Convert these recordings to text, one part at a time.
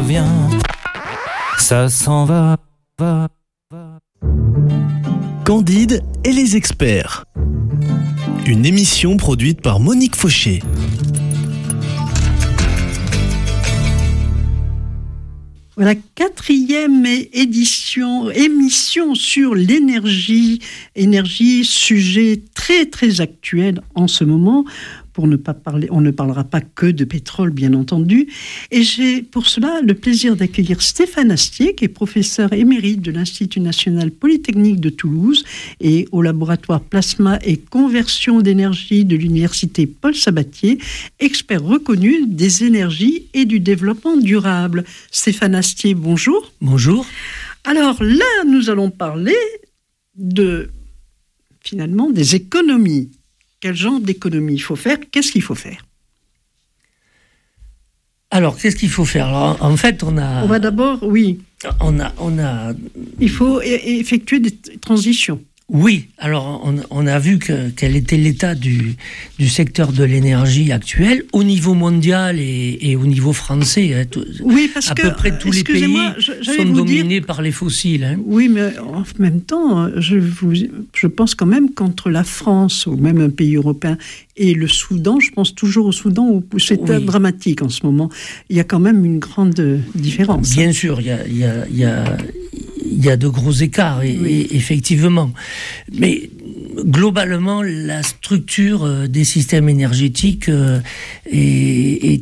revient, ça s'en va. Candide et les experts. Une émission produite par Monique Fauché. Voilà, 4e émission sur l'énergie. Énergie, sujet très très actuel en ce moment. Pour ne pas parler, on ne parlera pas que de pétrole, bien entendu. Et j'ai pour cela le plaisir d'accueillir Stéphane Astier, qui est professeur émérite de l'Institut national polytechnique de Toulouse et au laboratoire plasma et conversion d'énergie de l'université Paul Sabatier, expert reconnu des énergies et du développement durable. Stéphane Astier, bonjour. Bonjour. Alors là, nous allons parler finalement des économies. Quel genre d'économie il faut faire ? Qu'est-ce qu'il faut faire ? Alors, qu'est-ce qu'il faut faire ? Alors, en fait, on va d'abord, oui. Il faut effectuer des transitions. Oui, alors on a vu quel était l'état du secteur de l'énergie actuel au niveau mondial et au niveau français. Hein, oui, parce à que peu près tous les pays sont dominés par les fossiles. Hein. Oui, mais en même temps, je pense quand même qu'entre la France ou même un pays européen et le Soudan, je pense toujours au Soudan où c'est dramatique en ce moment. Il y a quand même une grande différence. Bien sûr, il y a de gros écarts, et effectivement. Mais globalement, la structure des systèmes énergétiques est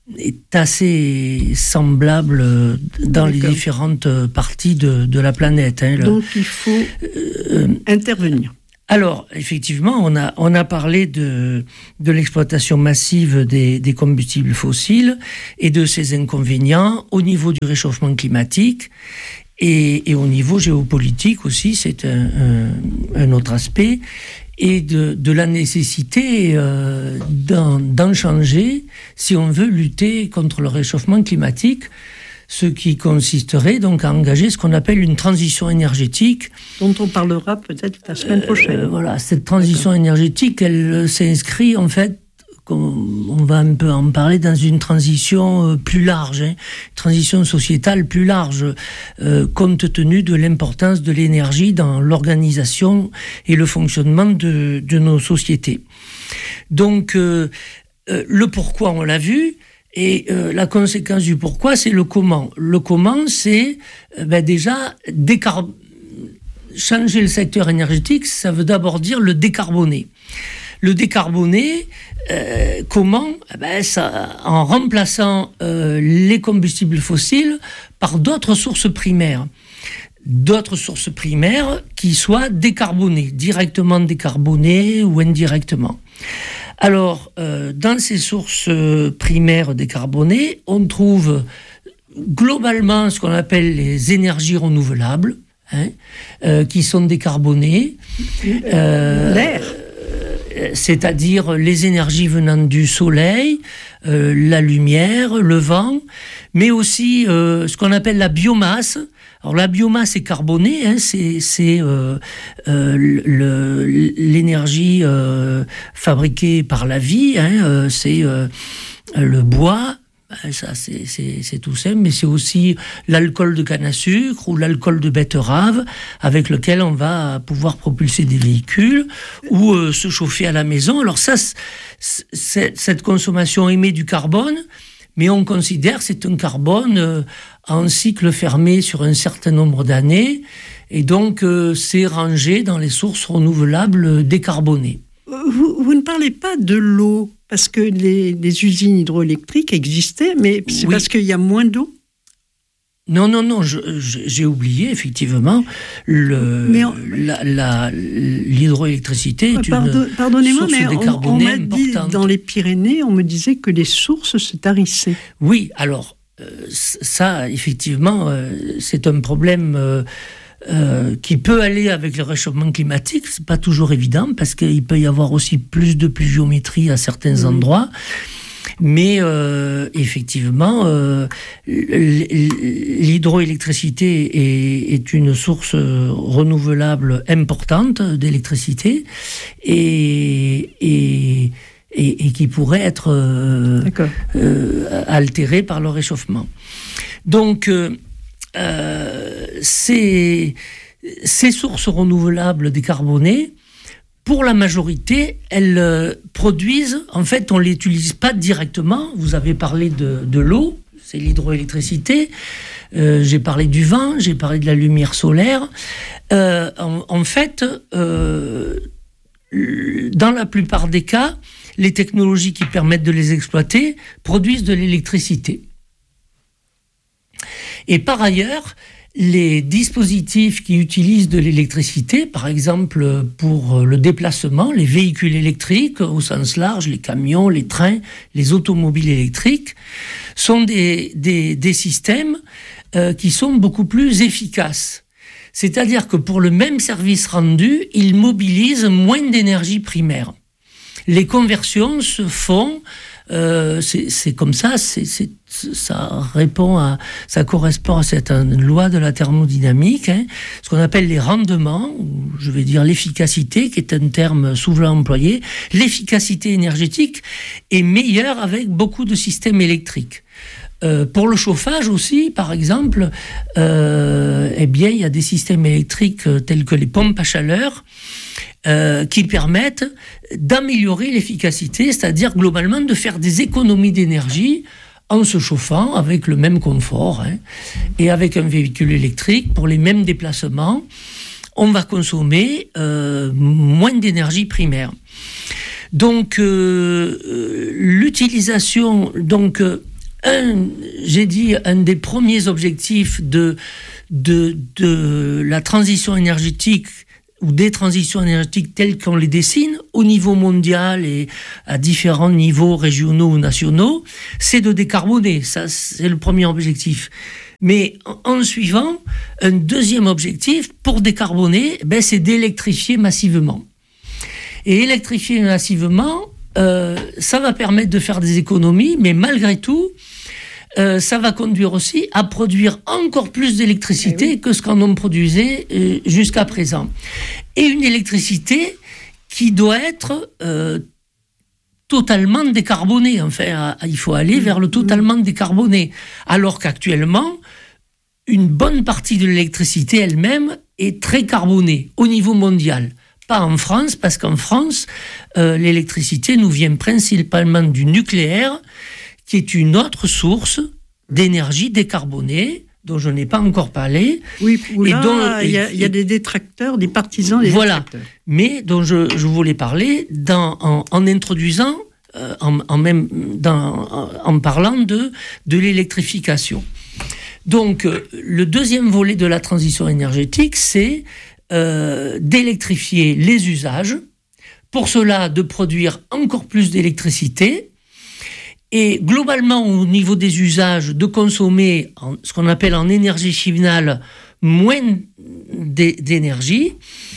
assez semblable dans les différentes parties de la planète. Hein. Donc il faut intervenir. Alors, effectivement, on a parlé de l'exploitation massive des combustibles fossiles et de ses inconvénients au niveau du réchauffement climatique. Et au niveau géopolitique aussi, c'est un autre aspect, et de la nécessité d'en changer si on veut lutter contre le réchauffement climatique, ce qui consisterait donc à engager ce qu'on appelle une transition énergétique. Dont on parlera peut-être la semaine prochaine. Voilà, cette transition énergétique, elle s'inscrit en fait, on va un peu en parler, dans une transition plus large, hein, transition sociétale plus large, compte tenu de l'importance de l'énergie dans l'organisation et le fonctionnement de nos sociétés. Donc, le pourquoi, on l'a vu, et la conséquence du pourquoi, c'est le comment. Le comment, c'est déjà changer le secteur énergétique, ça veut d'abord dire le décarboner. Le décarboner, comment ? En remplaçant les combustibles fossiles par d'autres sources primaires. D'autres sources primaires qui soient décarbonées, directement décarbonées ou indirectement. Alors, dans ces sources primaires décarbonées, on trouve globalement ce qu'on appelle les énergies renouvelables, qui sont décarbonées. L'air. C'est-à-dire les énergies venant du soleil, la lumière, le vent, mais aussi ce qu'on appelle la biomasse. Alors la biomasse est carbonée, hein, c'est l'énergie fabriquée par la vie, hein, c'est le bois. Ça, c'est tout simple, mais c'est aussi l'alcool de canne à sucre ou l'alcool de betterave avec lequel on va pouvoir propulser des véhicules ou se chauffer à la maison. Alors ça, cette consommation émet du carbone, mais on considère que c'est un carbone en cycle fermé sur un certain nombre d'années, et donc c'est rangé dans les sources renouvelables décarbonées. Vous ne parlez pas de l'eau, parce que les usines hydroélectriques existaient, mais c'est parce qu'il y a moins d'eau ? Non, j'ai oublié, effectivement, l'hydroélectricité est une source décarbonée importante. Dans les Pyrénées, on me disait que les sources se tarissaient. Oui, alors, ça, effectivement, c'est un problème qui peut aller avec le réchauffement climatique. C'est pas toujours évident, parce qu'il peut y avoir aussi plus de pluviométrie à certains endroits. Mais effectivement, l'hydroélectricité est une source renouvelable importante d'électricité et qui pourrait être altérée par le réchauffement. Donc, ces sources renouvelables décarbonées, pour la majorité, elles produisent, en fait, on ne les utilise pas directement. Vous avez parlé de l'eau, c'est l'hydroélectricité. J'ai parlé du vent, j'ai parlé de la lumière solaire. En fait, dans la plupart des cas, les technologies qui permettent de les exploiter produisent de l'électricité. Et par ailleurs, les dispositifs qui utilisent de l'électricité, par exemple pour le déplacement, les véhicules électriques au sens large, les camions, les trains, les automobiles électriques, sont des systèmes qui sont beaucoup plus efficaces. C'est-à-dire que pour le même service rendu, ils mobilisent moins d'énergie primaire. Les conversions se font, c'est comme ça, ça correspond à cette loi de la thermodynamique, ce qu'on appelle les rendements, ou je vais dire l'efficacité, qui est un terme souvent employé. L'efficacité énergétique est meilleure avec beaucoup de systèmes électriques. Pour le chauffage aussi, par exemple, il y a des systèmes électriques tels que les pompes à chaleur qui permettent d'améliorer l'efficacité, c'est-à-dire globalement de faire des économies d'énergie en se chauffant avec le même confort. Et avec un véhicule électrique, pour les mêmes déplacements, on va consommer moins d'énergie primaire. Donc, l'utilisation... j'ai dit, un des premiers objectifs de la transition énergétique ou des transitions énergétiques telles qu'on les dessine au niveau mondial et à différents niveaux régionaux ou nationaux, c'est de décarboner. Ça, c'est le premier objectif. Mais en suivant, un deuxième objectif pour décarboner, c'est d'électrifier massivement. Et électrifier massivement, ça va permettre de faire des économies, mais malgré tout, ça va conduire aussi à produire encore plus d'électricité que ce qu'on en produisait jusqu'à présent. Et une électricité qui doit être totalement décarbonée. Enfin, il faut aller vers le totalement décarboné. Alors qu'actuellement, une bonne partie de l'électricité elle-même est très carbonée au niveau mondial. Pas en France, parce qu'en France, l'électricité nous vient principalement du nucléaire, qui est une autre source d'énergie décarbonée, dont je n'ai pas encore parlé. Oui, il y a des détracteurs, des partisans des détracteurs. Mais dont je voulais parler en introduisant, en parlant de l'électrification. Donc, le deuxième volet de la transition énergétique, c'est d'électrifier les usages, pour cela de produire encore plus d'électricité, et globalement au niveau des usages de consommer ce qu'on appelle en énergie finale moins d'énergie,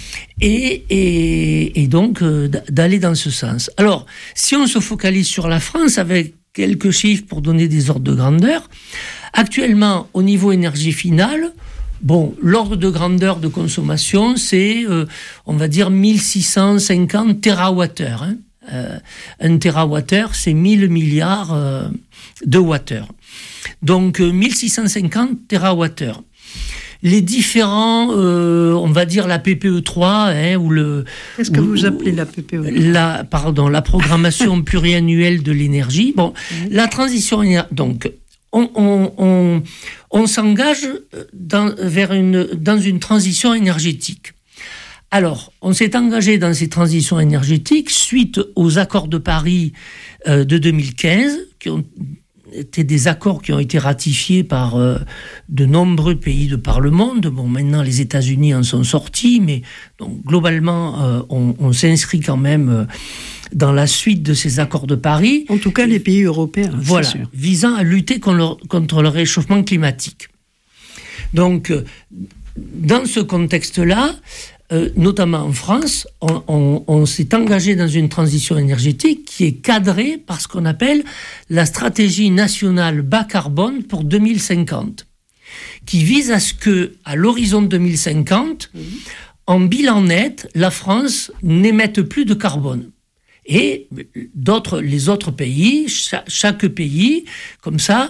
et donc d'aller dans ce sens. Alors, si on se focalise sur la France avec quelques chiffres pour donner des ordres de grandeur, actuellement au niveau énergie finale, l'ordre de grandeur de consommation, c'est, on va dire, 1650 TWh. Un TWh, c'est 1000 milliards de wattheures. Donc, 1650 TWh. Les différents, on va dire la PPE3, ou le... Qu'est-ce que vous appelez la PPE3 la programmation pluriannuelle de l'énergie. La transition énergétique... Donc, on s'engage dans une transition énergétique. Alors, on s'est engagé dans ces transitions énergétiques suite aux accords de Paris de 2015, qui ont été des accords qui ont été ratifiés par de nombreux pays de par le monde. Maintenant, les États-Unis en sont sortis, mais donc, globalement, on s'inscrit quand même dans la suite de ces accords de Paris. En tout cas, les pays européens, voilà, c'est sûr. Visant à lutter contre le réchauffement climatique. Donc, dans ce contexte-là, notamment en France, on s'est engagé dans une transition énergétique qui est cadrée par ce qu'on appelle la stratégie nationale bas carbone pour 2050, qui vise à ce que, à l'horizon 2050, en bilan net, la France n'émette plus de carbone. Et les autres pays, chaque pays, comme ça,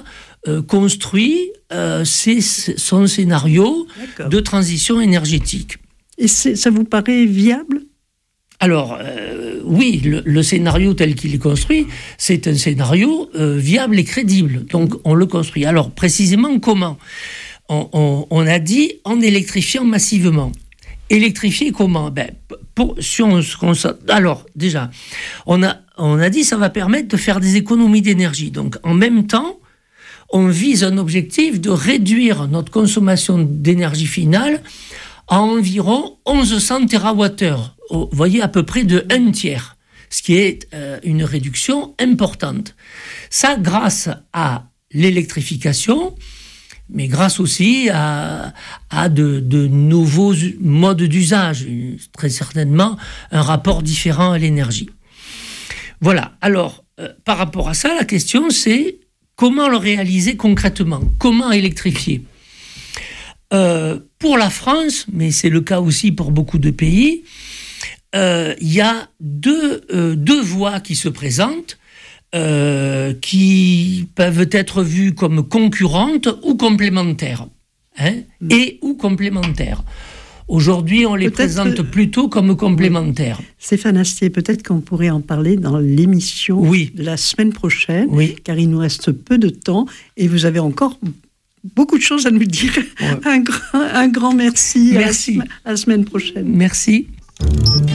construit son scénario de transition énergétique. Et ça vous paraît viable ? Alors, oui, le scénario tel qu'il est construit, c'est un scénario viable et crédible. Donc, on le construit. Alors, précisément, comment ? On a dit en électrifiant massivement. Électrifier comment ? Alors, déjà, on a dit ça va permettre de faire des économies d'énergie. Donc, en même temps, on vise un objectif de réduire notre consommation d'énergie finale à environ 1100 TWh. Vous voyez, à peu près de 1/3, ce qui est une réduction importante. Ça, grâce à l'électrification, mais grâce aussi à de nouveaux modes d'usage, très certainement un rapport différent à l'énergie. Voilà, alors, par rapport à ça, la question c'est comment le réaliser concrètement ? Comment électrifier ? Pour la France, mais c'est le cas aussi pour beaucoup de pays, il y a deux voies qui se présentent, qui peuvent être vues comme concurrentes ou complémentaires, et ou complémentaires. Aujourd'hui, on les présente plutôt comme complémentaires. Stéphane Astier, peut-être qu'on pourrait en parler dans l'émission de la semaine prochaine, car il nous reste peu de temps et vous avez encore beaucoup de choses à nous dire. Ouais. Un grand merci. À la semaine prochaine. Merci.